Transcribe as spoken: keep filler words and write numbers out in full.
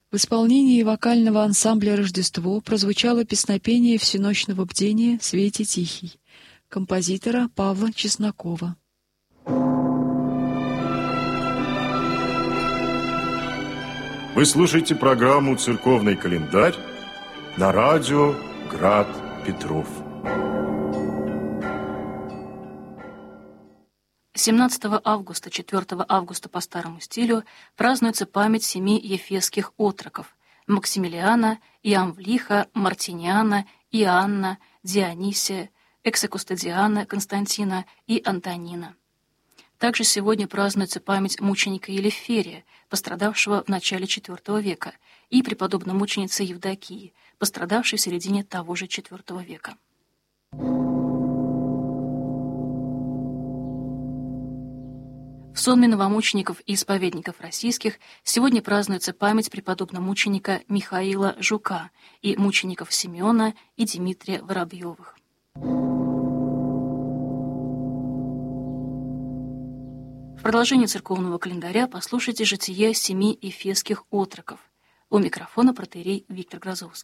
В исполнении вокального ансамбля «Рождество» прозвучало песнопение всеночного бдения «Свете тихий» композитора Павла Чеснокова. Вы слушаете программу «Церковный календарь» на радио «Град Петров». семнадцатого августа, четвёртого августа по старому стилю празднуется память семи ефесских отроков – Максимилиана, Иамвлиха, Мартиниана, Иоанна, Дионисия, Эксекустадиана, Константина и Антонина. Также сегодня празднуется память мученика Елеферия, пострадавшего в начале четвёртого века, и преподобно-мученицы Евдокии, пострадавшей в середине того же четвёртого века. В сонме новомучеников и исповедников российских сегодня празднуется память преподобно-мученика Михаила Жука и мучеников Симеона и Дмитрия Воробьевых. В продолжении церковного календаря послушайте житие семи ефесских отроков. У микрофона протоиерей Виктор Грозовский.